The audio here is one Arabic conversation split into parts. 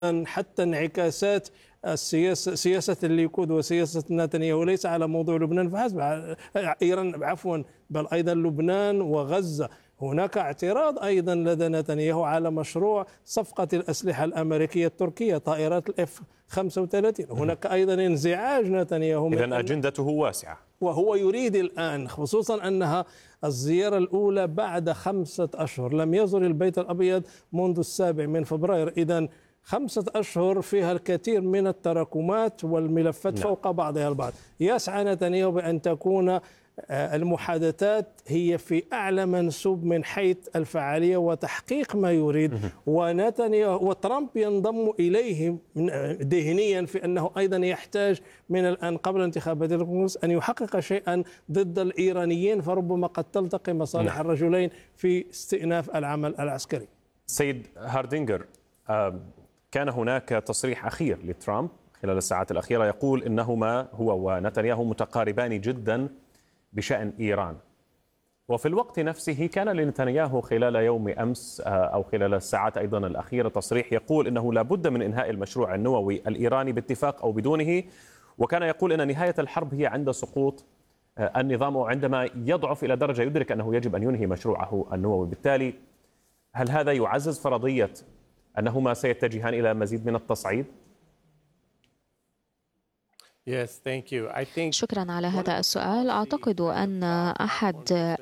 حتى انعكاسات سياسة الليكود وسياسة نتنياهو ليس على موضوع لبنان فحسب، إيران عفوا، بل أيضا لبنان وغزة. هناك اعتراض أيضا لدى نتنياهو على مشروع صفقة الأسلحة الأمريكية التركية، طائرات الاف 35. هناك أيضا انزعاج نتنياهو، إذن أجندته واسعة، وهو يريد الآن خصوصا أنها الزيارة الأولى بعد 5 أشهر، لم يزر البيت الأبيض منذ 7 فبراير. إذن 5 أشهر فيها الكثير من التراكمات والملفات فوق بعضها البعض. يسعى نتنياهو بأن تكون المحادثات هي في أعلى منسوب من حيث الفعالية وتحقيق ما يريد، ونتنياهو وترامب ينضم إليه ذهنيا في أنه أيضا يحتاج من الآن قبل انتخابات الكونغرس أن يحقق شيئا ضد الإيرانيين، فربما قد تلتقي مصالح الرجلين في استئناف العمل العسكري. سيد هاردينجر، كان هناك تصريح أخير لترامب خلال الساعات الأخيرة يقول إنهما هو ونتنياهو متقاربان جدا بشأن إيران، وفي الوقت نفسه كان لنتنياهو خلال يوم أمس أو خلال الساعات أيضا الأخيرة تصريح يقول إنه لا بد من إنهاء المشروع النووي الإيراني باتفاق أو بدونه، وكان يقول أن نهاية الحرب هي عند سقوط النظام وعندما يضعف إلى درجة يدرك أنه يجب أن ينهي مشروعه النووي. بالتالي هل هذا يعزز فرضية أنهما سيتجهان إلى مزيد من التصعيد؟ شكرا على هذا السؤال. أعتقد أن أحد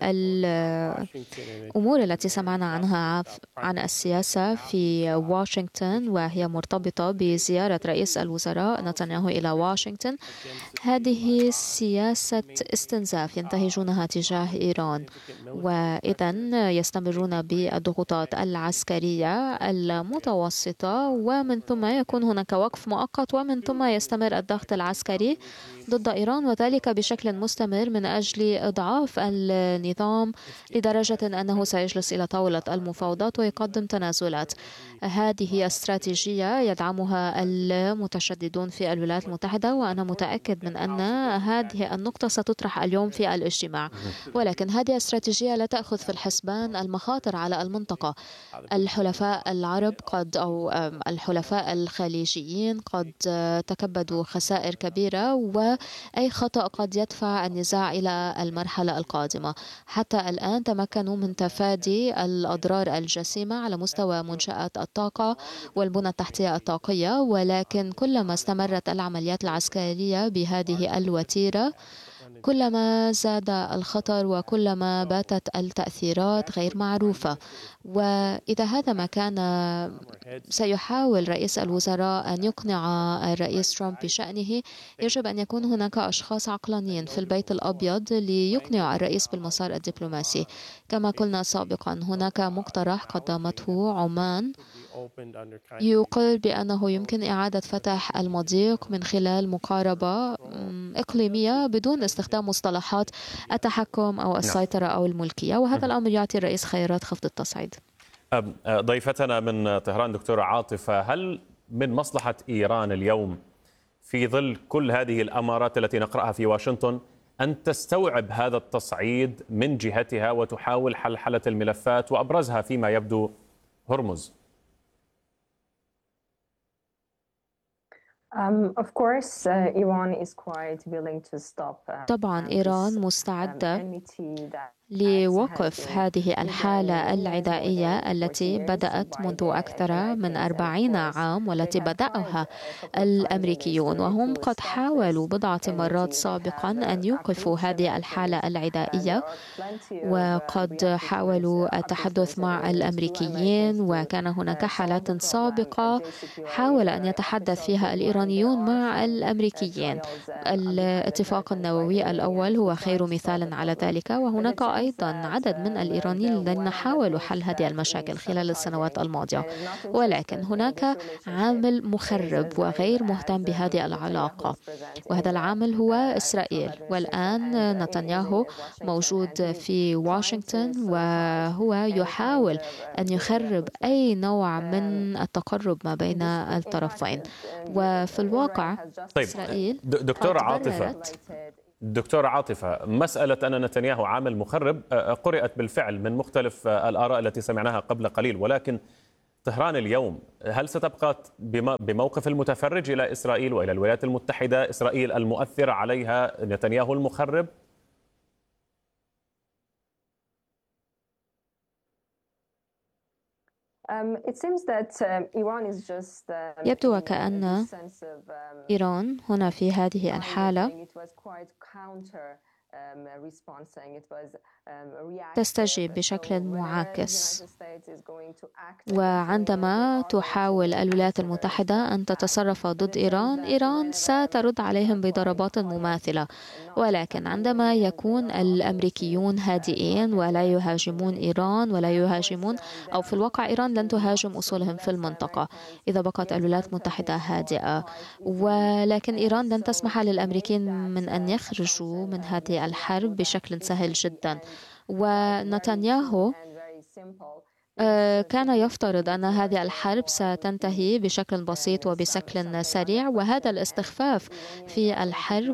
الأمور التي سمعنا عنها عن السياسة في واشنطن وهي مرتبطة بزيارة رئيس الوزراء نتنياهو إلى واشنطن، هذه سياسة استنزاف ينتهجونها تجاه إيران، وإذا يستمرون بالضغوطات العسكرية المتوسطة، ومن ثم يكون هناك وقف مؤقت، ومن ثم يستمر الضغط العسكري ضد إيران، وذلك بشكل مستمر من أجل إضعاف النظام لدرجة أنه سيجلس إلى طاولة المفاوضات ويقدم تنازلات. هذه هي استراتيجية يدعمها المتشددون في الولايات المتحدة، وأنا متأكد من أن هذه النقطة ستطرح اليوم في الاجتماع، ولكن هذه استراتيجية لا تأخذ في الحسبان المخاطر على المنطقة. الحلفاء العرب أو الحلفاء الخليجيين قد تكبدوا خسائر كبيرة، وأي خطأ قد يدفع النزاع إلى المرحلة القادمة. حتى الآن تمكنوا من تفادي الأضرار الجسيمة على مستوى منشآت الطاقة والبنى التحتية الطاقية، ولكن كلما استمرت العمليات العسكرية بهذه الوتيرة كلما زاد الخطر وكلما باتت التأثيرات غير معروفة. وإذا هذا ما كان سيحاول رئيس الوزراء أن يقنع الرئيس ترامب بشأنه، يجب أن يكون هناك أشخاص عقلانيين في البيت الأبيض ليقنع الرئيس بالمسار الدبلوماسي. كما قلنا سابقا، هناك مقترح قدمته عمان يقول بأنه يمكن إعادة فتح المضيق من خلال مقاربة إقليمية بدون استخدام مصطلحات التحكم أو السيطرة أو الملكية، وهذا الأمر يعطي الرئيس خيارات خفض التصعيد. ضيفتنا من طهران دكتورة عاطفة، هل من مصلحة إيران اليوم في ظل كل هذه الأمارات التي نقرأها في واشنطن أن تستوعب هذا التصعيد من جهتها وتحاول حلحلة الملفات وأبرزها فيما يبدو هرمز؟ طبعا إيران مستعدة لوقف هذه الحالة العدائية التي بدأت منذ أكثر من 40 عام، والتي بدأها الأمريكيون، وهم قد حاولوا بضعة مرات سابقا أن يوقفوا هذه الحالة العدائية، وقد حاولوا التحدث مع الأمريكيين، وكان هناك حالات سابقة حاول أن يتحدث فيها الإيرانيون مع الأمريكيين. الاتفاق النووي الأول هو خير مثال على ذلك، وهناك أيضا عدد من الإيرانيين الذين حاولوا حل هذه المشاكل خلال السنوات الماضية، ولكن هناك عامل مخرب وغير مهتم بهذه العلاقة، وهذا العامل هو إسرائيل. والآن نتنياهو موجود في واشنطن وهو يحاول أن يخرب أي نوع من التقرب ما بين الطرفين. وفي الواقع إسرائيل دكتورة عاطفة، مسألة أن نتنياهو عامل مخرب قرأت بالفعل من مختلف الآراء التي سمعناها قبل قليل، ولكن طهران اليوم هل ستبقى بموقف المتفرج إلى إسرائيل وإلى الولايات المتحدة، إسرائيل المؤثر عليها نتنياهو المخرب؟ يبدو وكأن إيران هنا في هذه الحالة تستجيب بشكل معاكس، وعندما تحاول الولايات المتحدة أن تتصرف ضد إيران سترد عليهم بضربات مماثلة. ولكن عندما يكون الأمريكيون هادئين ولا يهاجمون إيران ولا يهاجمون، أو في الواقع إيران لن تهاجم أصولهم في المنطقة إذا بقت الولايات المتحدة هادئة، ولكن إيران لن تسمح للأمريكيين من أن يخرجوا من هذه الحرب بشكل سهل جدا. ونتنياهو كان يفترض أن هذه الحرب ستنتهي بشكل بسيط وبشكل سريع، وهذا الاستخفاف في الحرب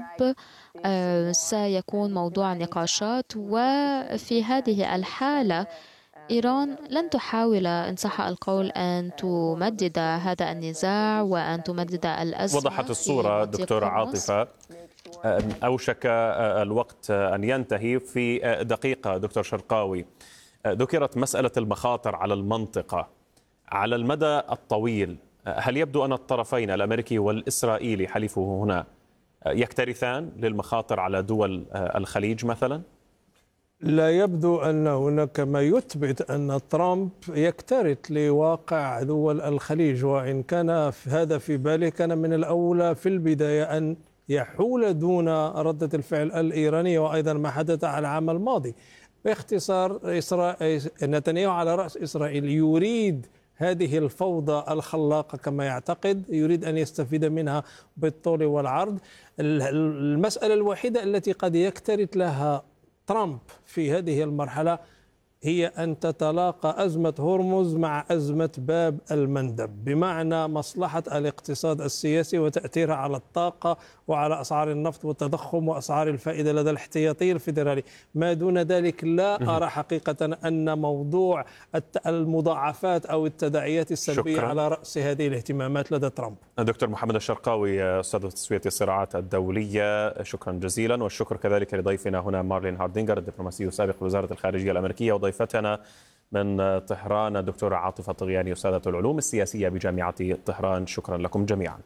سيكون موضوع نقاشات. وفي هذه الحالة إيران لن تحاول إن صح القول أن تمدد هذا النزاع وأن تمدد الأزمة. وضحت الصورة دكتورة عاطفة. أوشك الوقت أن ينتهي في دقيقة. دكتور شرقاوي، ذكرت مسألة المخاطر على المنطقة على المدى الطويل. هل يبدو أن الطرفين الأمريكي والإسرائيلي حليفه هنا يكترثان للمخاطر على دول الخليج مثلا؟ لا يبدو أن هناك ما يثبت أن ترامب يكترث لواقع دول الخليج، وإن كان هذا في باله كان من الأولى في البداية أن يحول دون ردة الفعل الإيرانية، وأيضا ما حدث على العام الماضي. باختصار، نتنياهو على رأس إسرائيل يريد هذه الفوضى الخلاقة كما يعتقد، يريد أن يستفيد منها بالطول والعرض. المسألة الوحيدة التي قد يكترث لها ترامب في هذه المرحلة هي أن تتلاقى أزمة هرمز مع أزمة باب المندب، بمعنى مصلحة الاقتصاد السياسي وتأثيرها على الطاقة وعلى أسعار النفط والتضخم وأسعار الفائدة لدى الاحتياطي الفيدرالي. ما دون ذلك لا أرى حقيقة أن موضوع المضاعفات أو التداعيات السلبية على رأس هذه الاهتمامات لدى ترامب. دكتور محمد الشرقاوي، أستاذ تسوية الصراعات الدولية، شكرا جزيلا. والشكر كذلك لضيفنا هنا مارلين هاردينغر، الدبلوماسي السابق لوزارة الخارجية الأمريكية، وضيفتنا من طهران الدكتورة عاطفة طغياني، أستاذة العلوم السياسية بجامعة طهران. شكرا لكم جميعا.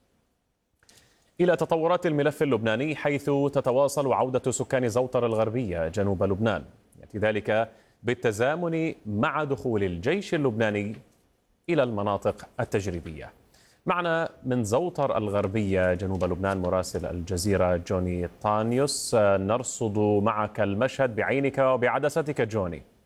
إلى تطورات الملف اللبناني، حيث تتواصل عودة سكان زوطر الغربية جنوب لبنان، يأتي ذلك بالتزامن مع دخول الجيش اللبناني إلى المناطق التجريبية. معنا من زوطر الغربية جنوب لبنان مراسل الجزيرة جوني طانيوس. نرصد معك المشهد بعينك وبعدستك جوني.